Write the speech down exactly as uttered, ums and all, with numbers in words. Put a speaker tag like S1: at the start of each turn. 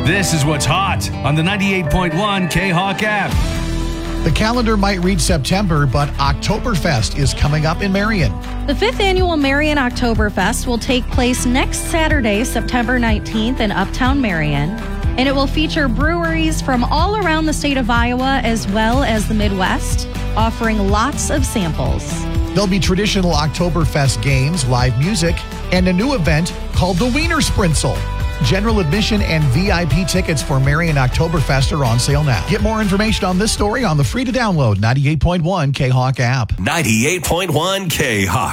S1: This is what's hot on the ninety-eight point one K-Hawk app.
S2: The calendar might read September, but Oktoberfest is coming up in Marion.
S3: The fifth annual Marion Oktoberfest will take place next Saturday, September nineteenth in Uptown Marion, and it will feature breweries from all around the state of Iowa as well as the Midwest, offering lots of samples.
S2: There'll be traditional Oktoberfest games, live music, and a new event called the Wiener Spritzel. General admission and V I P tickets for Marion Oktoberfest are on sale now. Get more information on this story on the free-to-download ninety-eight point one K-Hawk app.
S4: ninety-eight point one K-Hawk.